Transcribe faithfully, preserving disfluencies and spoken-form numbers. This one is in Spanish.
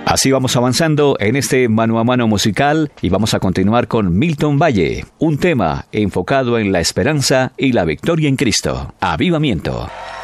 Así vamos avanzando en este mano a mano musical y vamos a continuar con Milton Valle, un tema enfocado en la esperanza y la victoria en Cristo. Avivamiento.